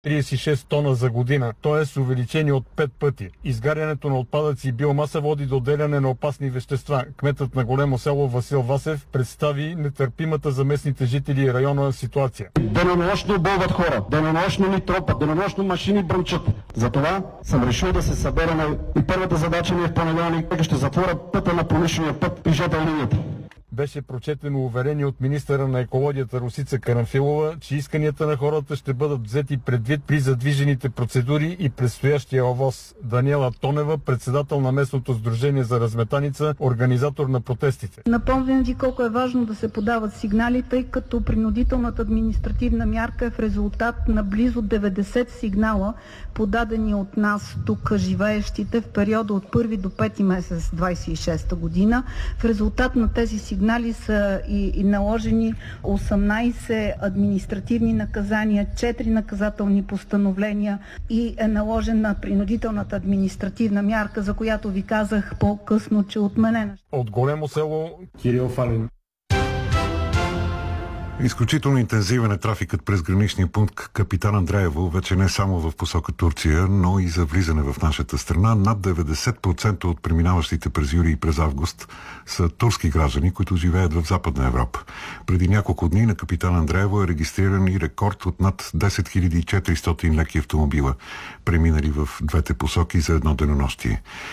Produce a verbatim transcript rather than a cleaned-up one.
тридесет и шест тона за година, т.е. увеличение от пет пъти. Изгарянето на отпадъци и биомаса води до отделяне на опасни вещества. Кметът на Големо село Васил Васев представи нетърпимата за местните жители и района ситуация. Денонощно болват хора, денонощно ни тропат, денонощно машини бръмчат. Затова съм решил да се съберем и първата задача ми е в понеделник. Ще затворя пътя на промишления път и жп линията. Беше прочетено уверение от министъра на екологията Росица Карамфилова, че исканията на хората ще бъдат взети предвид при задвижените процедури и предстоящия ОВОС. Даниела Тонева, председател на местното сдружение за разметаница, организатор на протестите. Напомням ви колко е важно да се подават сигнали, тъй като принудителната административна мярка е в резултат на близо деветдесет сигнала, подадени от нас тук живеещите в периода от първи до пети месец двадесет и шеста година. В резултат на тези сигнали Сигнали са и, и наложени осемнадесет административни наказания, четири наказателни постановления и е наложена принудителната административна мярка, за която ви казах по-късно, че е отменена. От Големо село Кирил Фалин. Изключително интензивен е трафикът през граничния пункт Капитан Андреево, вече не само в посока Турция, но и за влизане в нашата страна. Над деветдесет процента от преминаващите през юли и през август са турски граждани, които живеят в Западна Европа. Преди няколко дни на Капитан Андреево е регистриран и рекорд от над десет хиляди и четиристотин леки автомобила, преминали в двете посоки за едно денонощие.